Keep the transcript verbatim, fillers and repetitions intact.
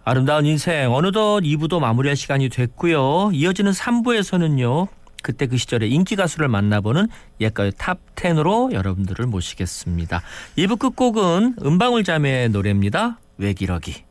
아름다운 인생 어느덧 이 부도 마무리할 시간이 됐고요. 이어지는 삼 부에서는요. 그때 그 시절의 인기 가수를 만나보는 옛가요 탑 텐으로 여러분들을 모시겠습니다. 이 부 끝곡은 은방울 자매의 노래입니다. 외기러기.